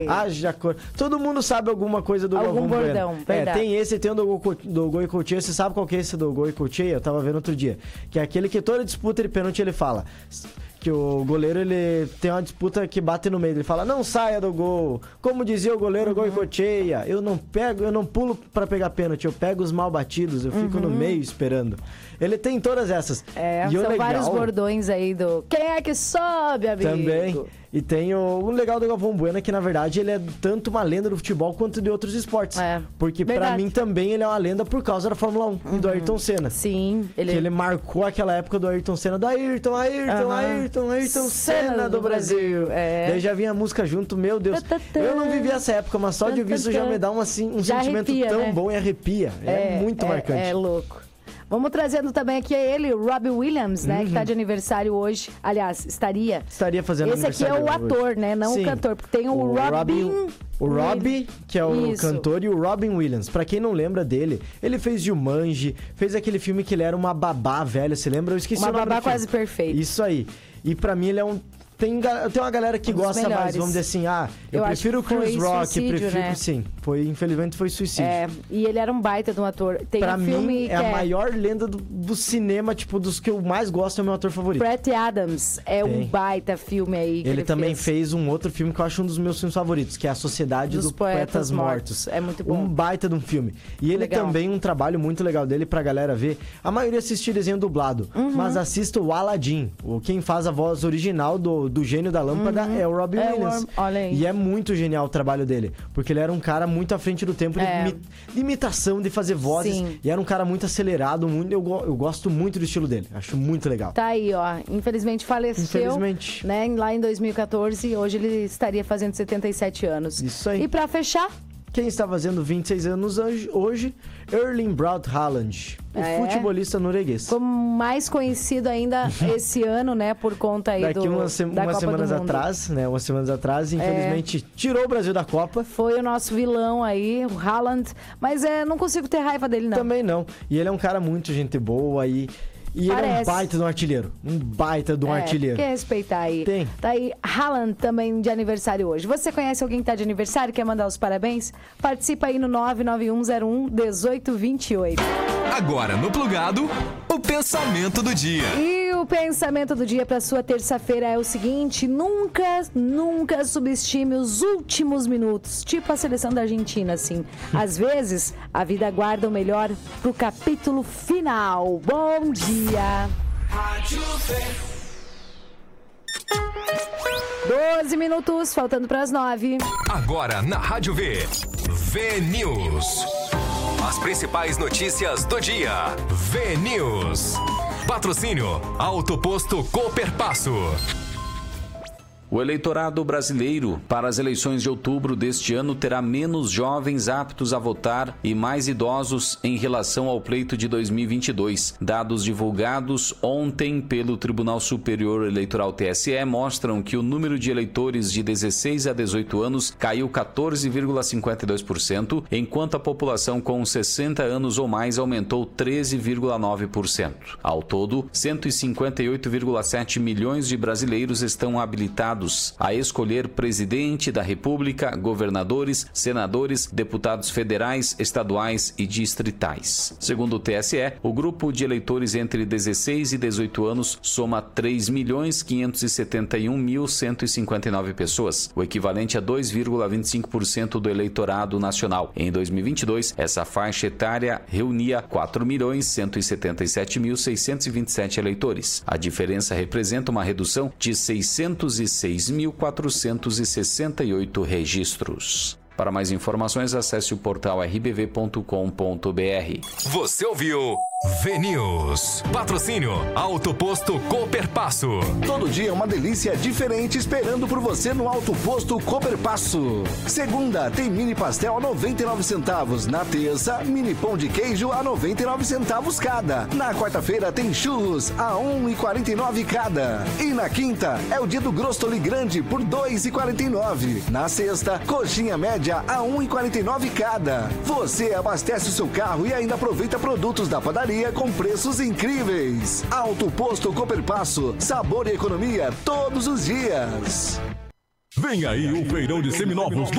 Haja cor. Todo mundo sabe alguma coisa do Galvão Bueno. Algum bordão, verdade. Tem esse, tem o do Goi Coutinho. Você sabe qual que é esse do Goi Coutinho? Eu tava vendo outro dia. Que é aquele que toda disputa de pênalti ele fala... Que o goleiro, ele tem uma disputa que bate no meio. Ele fala, não saia do gol. Como dizia o goleiro, Goi Coutinho. Eu não pulo pra pegar pênalti. Eu pego os mal batidos. Eu fico no meio esperando. Ele tem todas essas. São vários bordões aí do... Quem é que sobe, amigo? Também. E tem o legal do Galvão Bueno é que, na verdade, ele é tanto uma lenda do futebol quanto de outros esportes. Porque, pra mim, também ele é uma lenda por causa da Fórmula 1 e do Ayrton Senna. Sim. Que ele marcou aquela época do Ayrton Senna, do Ayrton Senna do Brasil. Daí já vinha a música junto, meu Deus. Eu não vivi essa época, mas só de ouvir isso já me dá um sentimento tão bom e arrepia. É muito marcante. É louco. Vamos trazendo também aqui ele, o Robbie Williams, né? Que tá de aniversário hoje. Aliás, estaria fazendo aniversário. Esse aqui é o ator, né? Não o cantor. Porque tem o Robin... O Robbie, que é o cantor, e o Robin Williams. Pra quem não lembra dele, ele fez Jumanji, fez aquele filme que ele era uma babá velha, você lembra? Eu esqueci o nome. Uma babá quase perfeita. Isso aí. E pra mim ele é um... Tem uma galera que gosta mais, vamos dizer assim, eu prefiro o Chris Rock, né? Sim, infelizmente foi suicídio. E ele era um baita de um ator. Tem pra um filme mim, é a maior lenda do cinema, tipo, dos que eu mais gosto, é o meu ator favorito. Brett Adams um baita filme aí. Ele também fez um outro filme que eu acho um dos meus filmes favoritos, que é A Sociedade dos Poetas Mortos. É muito bom. Um baita de um filme. E ele também, um trabalho muito legal dele pra galera ver. A maioria assiste desenho dublado, mas assista o Aladdin. Quem faz a voz original do gênio da lâmpada é o Robbie Williams. Olha aí. E é muito genial o trabalho dele, porque ele era um cara muito à frente do tempo de imitação, de fazer vozes. Sim. E era um cara muito acelerado, eu gosto muito do estilo dele. Acho muito legal. Tá aí, ó. Infelizmente faleceu. Né, lá em 2014, e hoje ele estaria fazendo 77 anos. Isso aí. E pra fechar... Quem está fazendo 26 anos hoje, Erling Braut Haaland, o futebolista norueguês. Como mais conhecido ainda esse ano, né, por conta aí umas semanas atrás, infelizmente, tirou o Brasil da Copa. Foi o nosso vilão aí, o Haaland, mas não consigo ter raiva dele, não. Também não. E ele é um cara muito gente boa aí. E ele é um baita de um artilheiro. Um baita de um artilheiro. Quer respeitar aí. Tem. Tá aí Haaland também de aniversário hoje. Você conhece alguém que tá de aniversário? Quer mandar os parabéns? Participa aí no 991011828. Agora no Plugado, o pensamento do dia. E o pensamento do dia para sua terça-feira é o seguinte: nunca subestime os últimos minutos. Tipo a seleção da Argentina, assim. Às vezes, a vida guarda o melhor pro capítulo final. Bom dia! 12 minutos, faltando para as 9. Agora na Rádio V, V-News. As principais notícias do dia. V-News. Patrocínio Auto Posto Cooperpasso. O eleitorado brasileiro para as eleições de outubro deste ano terá menos jovens aptos a votar e mais idosos em relação ao pleito de 2022. Dados divulgados ontem pelo Tribunal Superior Eleitoral TSE mostram que o número de eleitores de 16 a 18 anos caiu 14,52%, enquanto a população com 60 anos ou mais aumentou 13,9%. Ao todo, 158,7 milhões de brasileiros estão habilitados a escolher presidente da República, governadores, senadores, deputados federais, estaduais e distritais. Segundo o TSE, o grupo de eleitores entre 16 e 18 anos soma 3.571.159 pessoas, o equivalente a 2,25% do eleitorado nacional. Em 2022, essa faixa etária reunia 4.177.627 eleitores. A diferença representa uma redução de 606.468 registros. Para mais informações, acesse o portal rbv.com.br. Você ouviu V-News. Patrocínio Auto Posto Cooperpasso. Todo dia é uma delícia diferente esperando por você no Auto Posto Cooperpasso. Segunda, tem mini pastel a 99 centavos. Na terça, mini pão de queijo a 99 centavos cada. Na quarta-feira, tem churros a 1,49 cada. E na quinta, é o dia do Grostoli Grande por 2,49. Na sexta, coxinha média a 1,49 cada. Você abastece o seu carro e ainda aproveita produtos da padaria com preços incríveis. Auto Posto Cooperpasso, sabor e economia todos os dias. Vem aí o feirão de seminovos